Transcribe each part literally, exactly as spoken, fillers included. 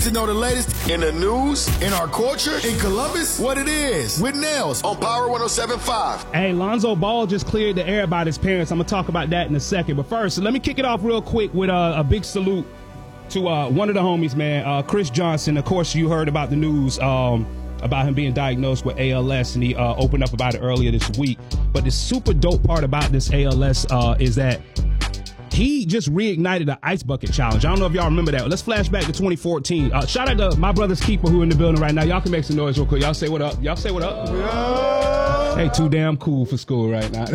to know the latest in the news, in our culture, in Columbus, what it is, with Nails on Power one oh seven point five. Hey, Lonzo Ball just cleared the air about his parents. I'm going to talk about that in a second. But first, let me kick it off real quick with uh, a big salute to uh, one of the homies, man, uh, Chris Johnson. Of course, you heard about the news um, about him being diagnosed with A L S, and he uh, opened up about it earlier this week. But the super dope part about this A L S uh, is that he just reignited the Ice Bucket Challenge. I don't know if y'all remember that. Let's flash back to twenty fourteen. Uh, shout out to my brother's keeper who in the building right now. Y'all can make some noise real quick. Y'all say what up. Y'all say what up. Yeah. Hey, too damn cool for school right now.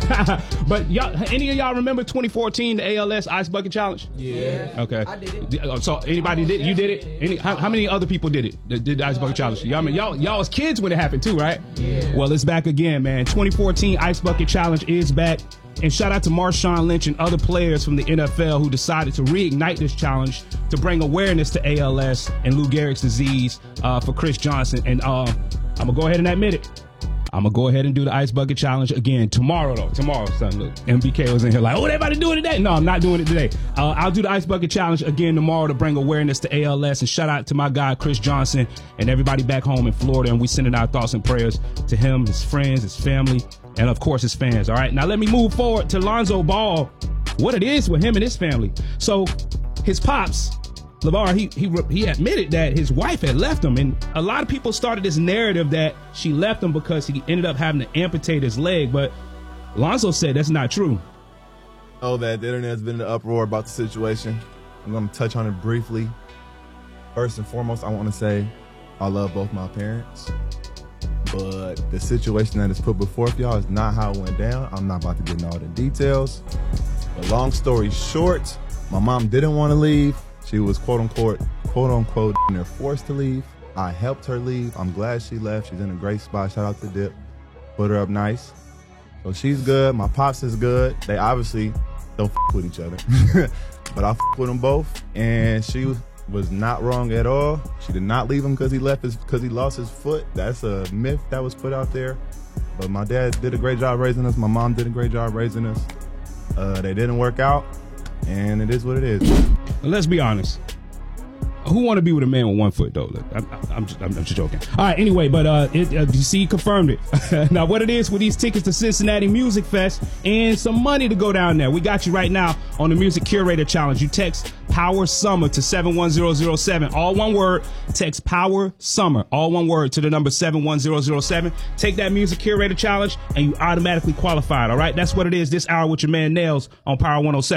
But y'all, any of y'all remember twenty fourteen, the A L S Ice Bucket Challenge? Yeah. Okay. I did it. So anybody did? You did it? Any? How, how many other people did it? That did the Ice Bucket Challenge? Y'all, I mean, y'all, y'all was kids when it happened too, right? Yeah. Well, it's back again, man. twenty fourteen Ice Bucket Challenge is back. And shout out to Marshawn Lynch and other players from the N F L who decided to reignite this challenge to bring awareness to A L S and Lou Gehrig's disease uh, for Chris Johnson. And uh, I'm going to go ahead and admit it. I'm going to go ahead and do the Ice Bucket Challenge again tomorrow, though. Tomorrow, son. Look, M B K was in here like, oh, everybody doing it today? No, I'm not doing it today. Uh, I'll do the Ice Bucket Challenge again tomorrow to bring awareness to A L S. And shout out to my guy, Chris Johnson, and everybody back home in Florida. And we sending our thoughts and prayers to him, his friends, his family, and, of course, his fans. All right, now let me move forward to Lonzo Ball, what it is with him and his family. So his pops, LeVar, he, he he admitted that his wife had left him, and a lot of people started this narrative that she left him because he ended up having to amputate his leg, but Lonzo said that's not true. Oh, that the internet has been in an uproar about the situation. I'm going to touch on it briefly. First and foremost, I want to say I love both my parents, but the situation that is put before y'all is not how it went down. I'm not about to get into all the details, but long story short, my mom didn't want to leave. She was quote unquote, quote unquote, they're forced to leave. I helped her leave. I'm glad she left. She's in a great spot. Shout out to Dip. Put her up nice. So she's good. My pops is good. They obviously don't f with each other, but I f with them both. And she was not wrong at all. She did not leave him because he left his, because he lost his foot. That's a myth that was put out there. But my dad did a great job raising us. My mom did a great job raising us. Uh, they didn't work out, and it is what it is. Let's be honest. Who want to be with a man with one foot, though? Look, I'm, I'm, just, I'm just joking. All right, anyway, but uh, it, uh, you see, he confirmed it. Now, what it is with these tickets to Cincinnati Music Fest and some money to go down there, we got you right now on the Music Curator Challenge. You text Power Summer to seven one zero zero seven, all one word. Text Power Summer, all one word, to the number seven one zero zero seven. Take that Music Curator Challenge, and you automatically qualified, all right? That's what it is this hour with your man Nails on Power one oh seven.